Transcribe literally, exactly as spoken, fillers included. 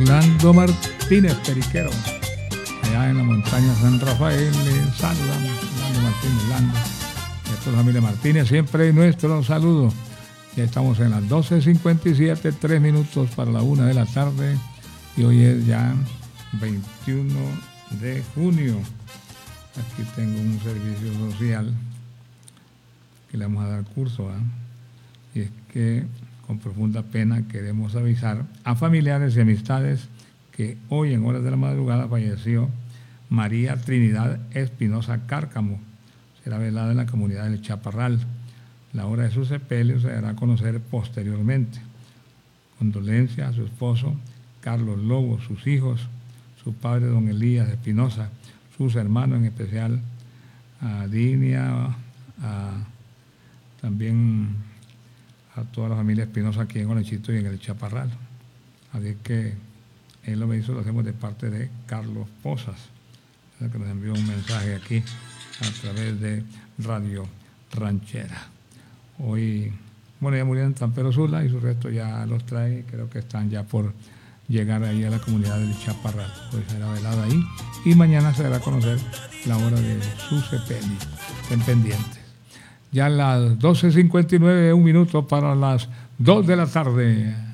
Orlando Martínez, periquero, allá en la montaña San Rafael. Le saludamos, Orlando Martínez, Orlando, y a toda la familia Martínez, siempre nuestro saludo. Ya estamos en las doce cincuenta y siete, tres minutos para la una de la tarde, y hoy es ya veintiuno de junio. Aquí tengo un servicio social que le vamos a dar curso, ¿eh? Y es que con profunda pena queremos avisar a familiares y amistades que hoy en horas de la madrugada falleció María Trinidad Espinosa Cárcamo. Será velada en la comunidad del Chaparral. La hora de su sepelio se dará a conocer posteriormente. Condolencias a su esposo Carlos Lobo, sus hijos, su padre don Elías Espinosa, sus hermanos, en especial a Dinia, a, también a toda la familia Espinosa aquí en Olechito y en el Chaparral. Así que él lo me hizo, lo hacemos de parte de Carlos Posas, que nos envió un mensaje aquí a través de Radio Ranchera. Hoy, bueno, ya murieron en Tampero Sula y su resto ya los trae, creo que están ya por llegar ahí a la comunidad del Chaparral. Hoy será velada ahí y mañana se dará a conocer la hora de su sepelio. Estén pendientes. Ya a las doce cincuenta y nueve, un minuto para las dos de la tarde.